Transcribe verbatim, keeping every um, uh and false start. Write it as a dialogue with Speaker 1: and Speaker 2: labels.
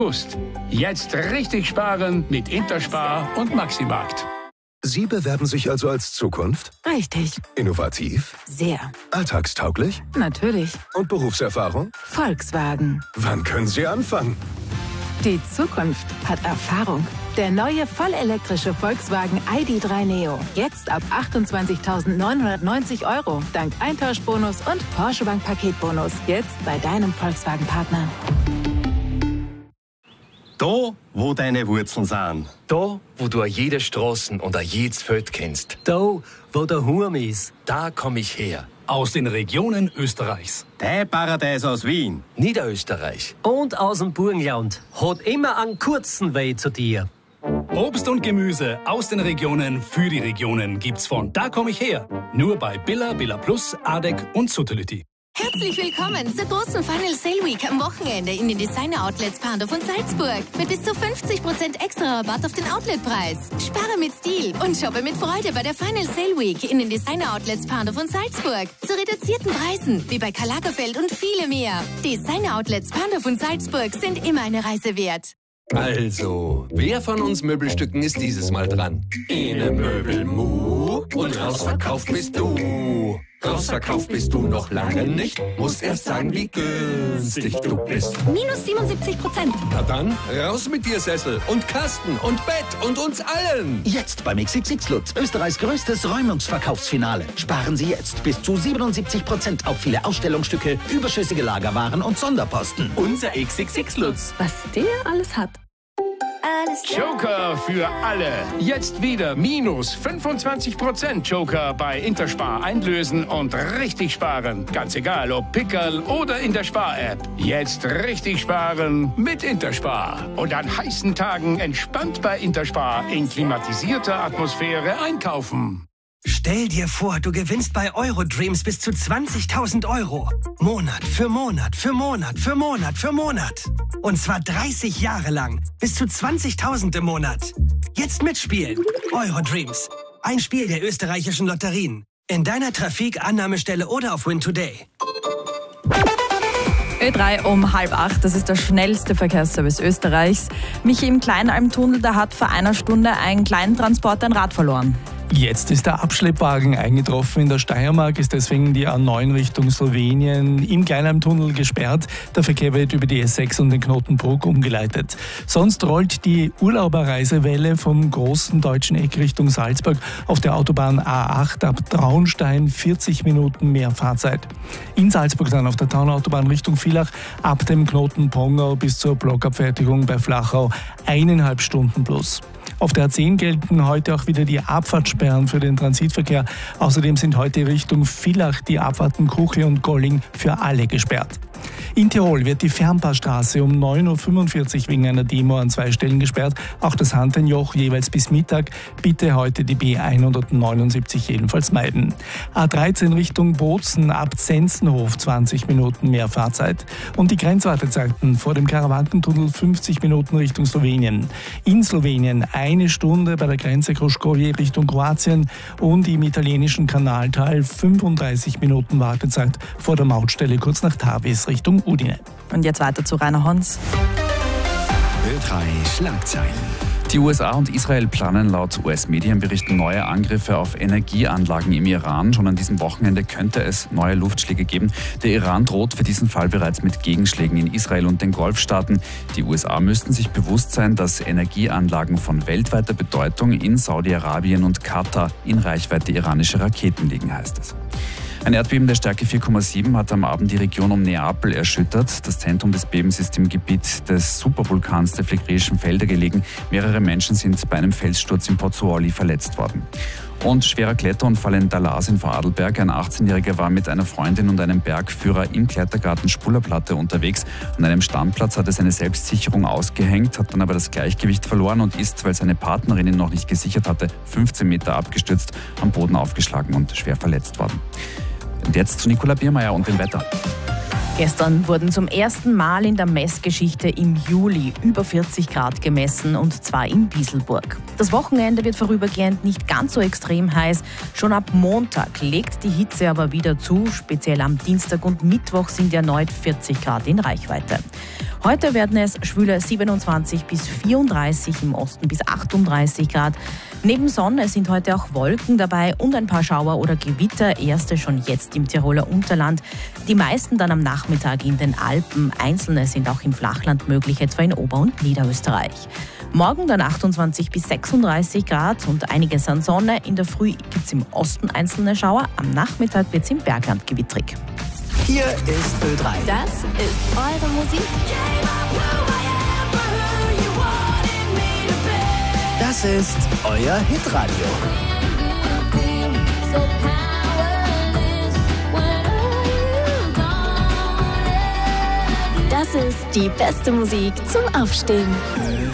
Speaker 1: Jetzt richtig sparen mit Interspar und Maximarkt.
Speaker 2: Sie bewerben sich also als Zukunft?
Speaker 3: Richtig.
Speaker 2: Innovativ?
Speaker 3: Sehr.
Speaker 2: Alltagstauglich?
Speaker 3: Natürlich.
Speaker 2: Und Berufserfahrung?
Speaker 3: Volkswagen.
Speaker 2: Wann können Sie anfangen?
Speaker 3: Die Zukunft hat Erfahrung. Der neue vollelektrische Volkswagen I D drei Neo. Jetzt ab achtundzwanzigtausendneunhundertneunzig Euro. Dank Eintauschbonus und Porsche Bank Paketbonus. Jetzt bei deinem Volkswagen-Partner.
Speaker 4: Da, wo deine Wurzeln sind.
Speaker 5: Da, wo du jede Straßen und jedes Feld kennst.
Speaker 6: Da, wo der Hurm ist.
Speaker 5: Da komm ich her.
Speaker 1: Aus den Regionen Österreichs.
Speaker 4: Dein Paradies aus Wien.
Speaker 5: Niederösterreich.
Speaker 6: Und aus dem Burgenland. Hat immer einen kurzen Weg zu dir.
Speaker 1: Obst und Gemüse aus den Regionen für die Regionen gibt's von Da komm ich her. Nur bei Billa, Billa Plus, Adek und Sutelliti.
Speaker 7: Herzlich willkommen zur großen Final Sale Week am Wochenende in den Designer Outlets Pandorf und Salzburg. Mit bis zu fünfzig Prozent extra Rabatt auf den Outletpreis. Spare mit Stil und shoppe mit Freude bei der Final Sale Week in den Designer Outlets Pandorf und Salzburg. Zu reduzierten Preisen, wie bei Karl Lagerfeld und viele mehr. Designer Outlets Pandorf und Salzburg sind immer eine Reise wert.
Speaker 8: Also, wer von uns Möbelstücken ist dieses Mal dran? Eine Möbelmu und rausverkauft bist du. Rausverkauft bist du noch lange nicht. Musst erst sagen, wie günstig du bist.
Speaker 7: Minus siebenundsiebzig Prozent.
Speaker 8: Na dann, raus mit dir Sessel und Kasten und Bett und uns allen.
Speaker 9: Jetzt beim X X X Lutz, Österreichs größtes Räumungsverkaufsfinale. Sparen Sie jetzt bis zu siebenundsiebzig Prozent auf viele Ausstellungsstücke, überschüssige Lagerwaren und Sonderposten.
Speaker 6: Unser X X X Lutz.
Speaker 3: Was der alles hat.
Speaker 1: Joker für alle. Jetzt wieder minus fünfundzwanzig Prozent Joker bei Interspar einlösen und richtig sparen. Ganz egal, ob Pickerl oder in der Spar-App. Jetzt richtig sparen mit Interspar. Und an heißen Tagen entspannt bei Interspar in klimatisierter Atmosphäre einkaufen.
Speaker 10: Stell dir vor, du gewinnst bei Eurodreams bis zu zwanzigtausend Euro. Monat für Monat für Monat für Monat für Monat. Und zwar dreißig Jahre lang. Bis zu zwanzigtausend im Monat. Jetzt mitspielen. Eurodreams. Ein Spiel der österreichischen Lotterien. In deiner Trafik, Annahmestelle oder auf Win Today.
Speaker 11: Ö drei um halb acht, das ist der schnellste Verkehrsservice Österreichs. Michi, im Kleinalmtunnel, da hat vor einer Stunde ein Kleintransporter ein Rad verloren.
Speaker 12: Jetzt ist der Abschleppwagen eingetroffen. In der Steiermark ist deswegen die A neun Richtung Slowenien im Kleinalmtunnel gesperrt. Der Verkehr wird über die S sechs und den Knotenbruck umgeleitet. Sonst rollt die Urlauberreisewelle vom großen deutschen Eck Richtung Salzburg auf der Autobahn A acht ab Traunstein, vierzig Minuten mehr Fahrzeit. In Salzburg dann auf der Taunautobahn Richtung Villach ab dem Knoten Pongau bis zur Blockabfertigung bei Flachau eineinhalb Stunden plus. Auf der A zehn gelten heute auch wieder die Abfahrtssperren für den Transitverkehr. Außerdem sind heute Richtung Villach die Abfahrten Kuchle und Golling für alle gesperrt. In Tirol wird die Fernpassstraße um neun Uhr fünfundvierzig wegen einer Demo an zwei Stellen gesperrt. Auch das Hantenjoch jeweils bis Mittag. Bitte heute die B hundertneunundsiebzig jedenfalls meiden. A dreizehn Richtung Bozen ab Zenzenhof zwanzig Minuten mehr Fahrzeit. Und die Grenzwartezeiten vor dem Karawankentunnel fünfzig Minuten Richtung Slowenien. In Slowenien eine Stunde bei der Grenze Kruškovje Richtung Kroatien und im italienischen Kanaltal fünfunddreißig Minuten Wartezeit vor der Mautstelle kurz nach Tavis Richtung Udine.
Speaker 11: Und jetzt weiter zu Rainer Hons.
Speaker 13: Ö drei Schlagzeilen.
Speaker 14: Die U S A und Israel planen laut U S-Medienberichten neue Angriffe auf Energieanlagen im Iran. Schon an diesem Wochenende könnte es neue Luftschläge geben. Der Iran droht für diesen Fall bereits mit Gegenschlägen in Israel und den Golfstaaten. Die U S A müssten sich bewusst sein, dass Energieanlagen von weltweiter Bedeutung in Saudi-Arabien und Katar in Reichweite iranischer Raketen liegen, heißt es. Ein Erdbeben der Stärke vier Komma sieben hat am Abend die Region um Neapel erschüttert. Das Zentrum des Bebens ist im Gebiet des Supervulkans der Phlegrischen Felder gelegen. Mehrere Menschen sind bei einem Felssturz in Pozzuoli verletzt worden. Und schwerer Kletterunfall in Dalas in Vorarlberg. Ein achtzehnjähriger war mit einer Freundin und einem Bergführer im Klettergarten Spullerplatte unterwegs. An einem Standplatz hat er seine Selbstsicherung ausgehängt, hat dann aber das Gleichgewicht verloren und ist, weil seine Partnerin ihn noch nicht gesichert hatte, fünfzehn Meter abgestürzt, am Boden aufgeschlagen und schwer verletzt worden. Und jetzt zu Nicola Biermeier und dem Wetter.
Speaker 11: Gestern wurden zum ersten Mal in der Messgeschichte im Juli über vierzig Grad gemessen, und zwar in Bieselburg. Das Wochenende wird vorübergehend nicht ganz so extrem heiß. Schon ab Montag legt die Hitze aber wieder zu. Speziell am Dienstag und Mittwoch sind erneut vierzig Grad in Reichweite. Heute werden es schwüle siebenundzwanzig bis vierunddreißig, im Osten bis achtunddreißig Grad. Neben Sonne sind heute auch Wolken dabei und ein paar Schauer oder Gewitter, erste schon jetzt im Tiroler Unterland. Die meisten dann am Nachmittag in den Alpen, einzelne sind auch im Flachland möglich, etwa in Ober- und Niederösterreich. Morgen dann achtundzwanzig bis sechsunddreißig Grad und einiges an Sonne. In der Früh gibt es im Osten einzelne Schauer, am Nachmittag wird es im Bergland gewittrig.
Speaker 9: Hier ist Ö drei.
Speaker 7: Das ist eure Musik.
Speaker 9: Das ist euer Hitradio.
Speaker 7: Das ist die beste Musik zum Aufstehen.